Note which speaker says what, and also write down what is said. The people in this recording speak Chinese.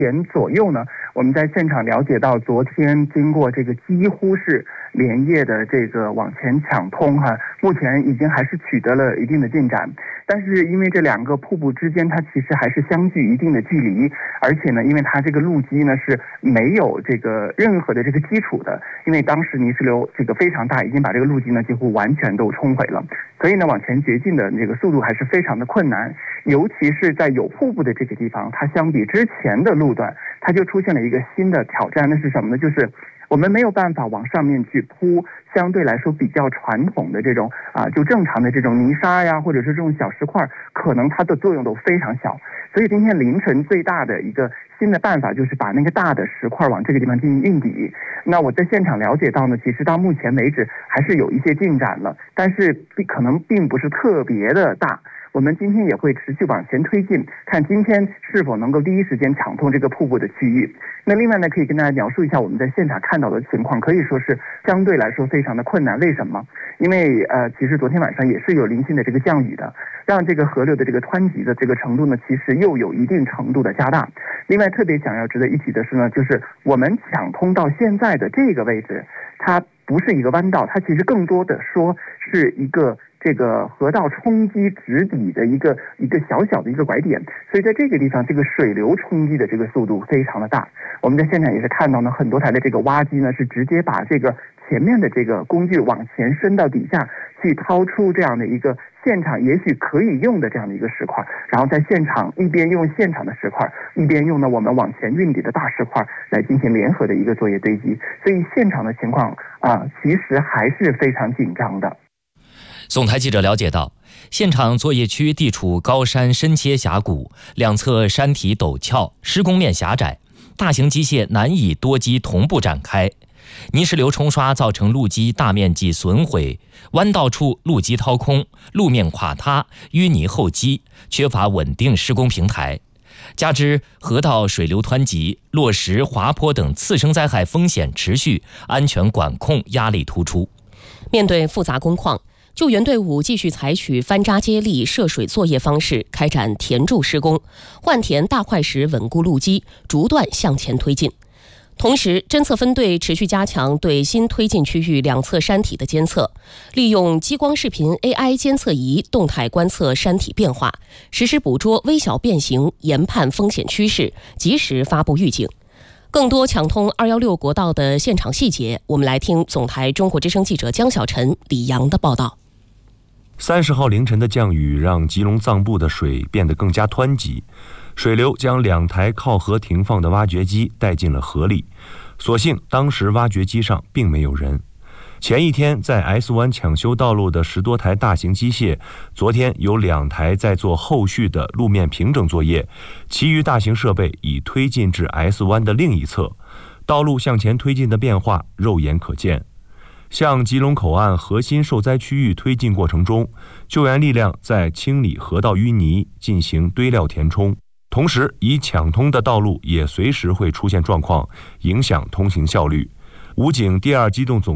Speaker 1: 点左右呢，我们在现场了解到，昨天经过这个几乎是连夜的这个往前抢通目前已经还是取得了一定的进展。但是因为这两个瀑布之间它其实还是相距一定的距离，而且呢因为它这个路基呢是没有这个任何的这个基础的，因为当时泥石流这个非常大，已经把这个路基呢几乎完全都冲毁了，所以呢往前掘进的这个速度还是非常的困难。尤其是在有瀑布的这个地方，它相比之前的路段，它就出现了一个新的挑战，那是什么呢？就是我们没有办法往上面去铺相对来说比较传统的这种就正常的这种泥沙呀，或者是这种小石块，可能它的作用都非常小。所以今天凌晨最大的一个新的办法就是把那个大的石块往这个地方进行运抵。那我在现场了解到呢，其实到目前为止还是有一些进展了，但是可能并不是特别的大。我们今天也会持续往前推进，看今天是否能够第一时间抢通这个瀑布的区域。那另外呢，可以跟大家描述一下我们在现场看到的情况，可以说是相对来说非常的困难。为什么？因为其实昨天晚上也是有零星的这个降雨的，让这个河流的这个湍急的这个程度呢，其实又有一定程度的加大。另外特别想要值得一提的是呢，就是我们抢通到现在的这个位置，它不是一个弯道，它其实更多的说是一个这个河道冲击直底的一个小小的一个拐点，所以在这个地方，这个水流冲击的这个速度非常的大。我们在现场也是看到呢，很多台的这个挖机呢是直接把这个前面的这个工具往前伸到底下去，掏出这样的一个现场也许可以用的这样的一个石块，然后在现场一边用现场的石块，一边用呢我们往前运抵的大石块来进行联合的一个作业堆积，所以现场的情况其实还是非常紧张的。
Speaker 2: 总台记者了解到，现场作业区地处高山深切峡谷，两侧山体陡峭，施工面狭窄，大型机械难以多机同步展开。泥石流冲刷造成路基大面积损毁，弯道处路基掏空，路面垮塌，淤泥厚积，缺乏稳定施工平台。加之河道水流湍急，落石滑坡等次生灾害风险持续，安全管控压力突出。
Speaker 3: 面对复杂工况，救援队伍继续采取翻扎接力涉水作业方式开展填筑施工，换填大块石稳固路基，逐段向前推进。同时，侦测分队持续加强对新推进区域两侧山体的监测，利用激光视频 AI 监测仪动态观测山体变化，实时捕捉微小变形，研判风险趋势，及时发布预警。更多抢通216国道的现场细节，我们来听总台中国之声记者江小晨、李阳的报道。
Speaker 4: 30号凌晨的降雨让吉隆藏布的水变得更加湍急，水流将2台靠河停放的挖掘机带进了河里，所幸当时挖掘机上并没有人。前一天在 S 湾抢修道路的10多台大型机械，昨天有2台在做后续的路面平整作业，其余大型设备已推进至 S 湾的另一侧，道路向前推进的变化肉眼可见。向吉隆口岸核心受灾区域推进过程中，救援力量在清理河道淤泥，进行堆料填充，同时已抢通的道路也随时会出现状况，影响通行效率。武警第2机动总